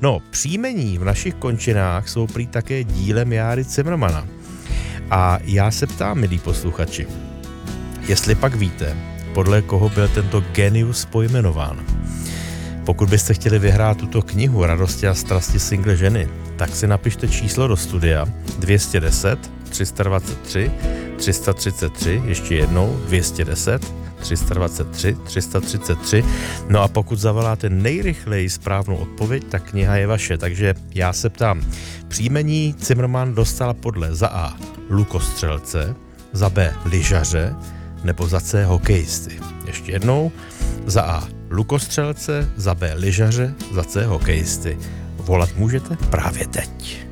No, příjmení v našich končinách jsou prý také dílem Járy Cimrmana. A já se ptám, milí posluchači, jestli pak víte, podle koho byl tento genius pojmenován. Pokud byste chtěli vyhrát tuto knihu Radosti a strasti single ženy, tak si napište číslo do studia 210 323 333, ještě jednou 210 323 333. No a pokud zavoláte nejrychleji správnou odpověď, tak kniha je vaše. Takže já se ptám, příjmení Cimrman dostal podle za A lukostřelce, za B lyžaře nebo za C hokejisty. Ještě jednou, za A lukostřelce, za B lyžaře, za C hokejisty. Volat můžete právě teď.